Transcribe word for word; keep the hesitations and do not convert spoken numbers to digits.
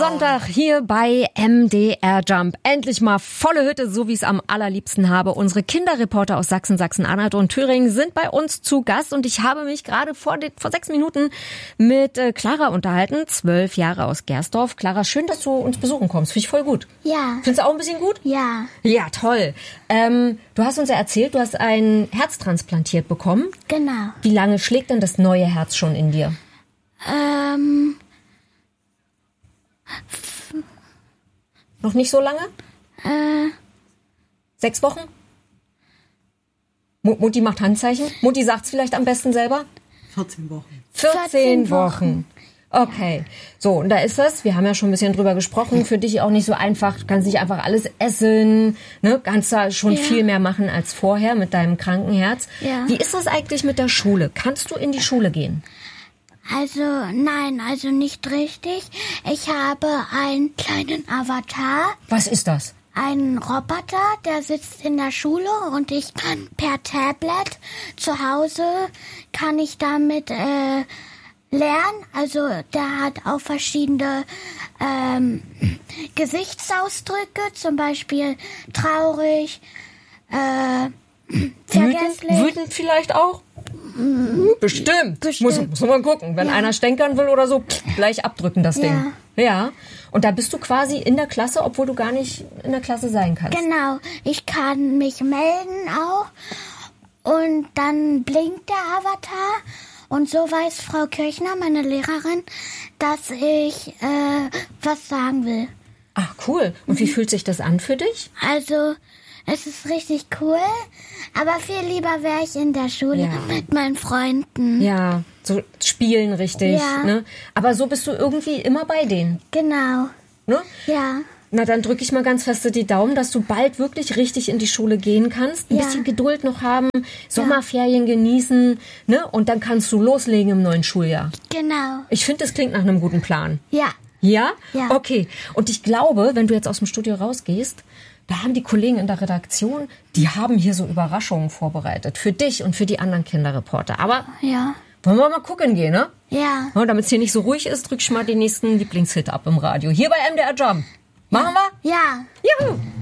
Sonntag hier bei M D R Jump. Endlich mal volle Hütte, so wie ich es am allerliebsten habe. Unsere Kinderreporter aus Sachsen, Sachsen-Anhalt und Thüringen sind bei uns zu Gast und ich habe mich gerade vor, vor sechs Minuten mit äh, Clara unterhalten, zwölf Jahre aus Gersdorf. Clara, schön, dass du uns besuchen kommst. Finde ich voll gut. Ja. Findest du auch ein bisschen gut? Ja. Ja, toll. Ähm, du hast uns ja erzählt, du hast ein Herz transplantiert bekommen. Genau. Wie lange schlägt denn das neue Herz schon in dir? Ähm... Noch nicht so lange? Äh... Sechs Wochen? M- Mutti macht Handzeichen. Mutti sagt's vielleicht am besten selber. vierzehn Wochen. vierzehn Wochen. Okay. So, und da ist das. Wir haben ja schon ein bisschen drüber gesprochen. Für dich auch nicht so einfach. Du kannst nicht einfach alles essen. Ne? Kannst da schon Ja. viel mehr machen als vorher mit deinem kranken Herz. Ja. Wie ist das eigentlich mit der Schule? Kannst du in die Schule gehen? Also, nein, also nicht richtig. Ich habe einen kleinen Avatar, Was ist das? einen Roboter, der sitzt in der Schule und ich kann per Tablet zu Hause, kann ich damit äh, lernen. Also, der hat auch verschiedene ähm, Gesichtsausdrücke, zum Beispiel traurig, äh, vergesslich. Wütend, wütend vielleicht auch? Bestimmt. Bestimmt. Muss, muss man gucken. Wenn Ja. einer stänkern will oder so, gleich abdrücken das Ding. Ja. Und da bist du quasi in der Klasse, obwohl du gar nicht in der Klasse sein kannst. Genau, ich kann mich melden auch und dann blinkt der Avatar und so weiß Frau Kirchner, meine Lehrerin, dass ich äh, was sagen will. Ach, cool. Und wie fühlt sich das an für dich? Also, es ist richtig cool, aber viel lieber wäre ich in der Schule Ja. mit meinen Freunden. Ja, so spielen richtig. Ja. Ne? Aber so bist du irgendwie immer bei denen. Genau, Ne? ja. Na, dann drücke ich mal ganz feste die Daumen, dass du bald wirklich richtig in die Schule gehen kannst. Ein Ja. bisschen Geduld noch haben, Sommerferien genießen. Ne? Und dann kannst du loslegen im neuen Schuljahr. Genau, Ich finde, das klingt nach einem guten Plan. ja. Ja? Ja. Okay. Und ich glaube, wenn du jetzt aus dem Studio rausgehst, da haben die Kollegen in der Redaktion, die haben hier so Überraschungen vorbereitet. Für dich und für die anderen Kinderreporter. Aber Ja, wollen wir mal gucken gehen, ne? ja. Ja, damit es hier nicht so ruhig ist, drück ich mal den nächsten Lieblingshit ab im Radio. Hier bei M D R Jump. Machen wir? Ja. Juhu!